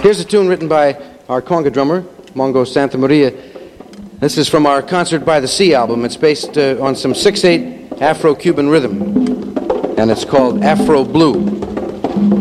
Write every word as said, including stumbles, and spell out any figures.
Here's a tune written by our conga drummer, Mongo Santa Maria. This is from our Concert by the Sea album. It's based uh, on some six eight Afro-Cuban rhythm, and it's called Afro Blue.